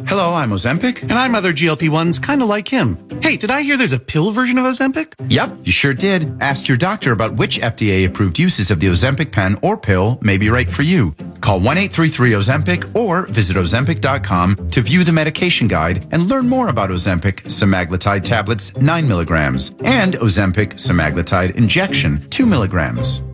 Hello, I'm Ozempic. And I'm other GLP-1s kind of like him. Hey, did I hear there's a pill version of Ozempic? Yep, you sure did. Ask your doctor about which FDA-approved uses of the Ozempic pen or pill may be right for you. Call 1-833-OZEMPIC or visit Ozempic.com to view the medication guide and learn more about Ozempic semaglutide tablets 9 milligrams and Ozempic semaglutide injection 2 milligrams.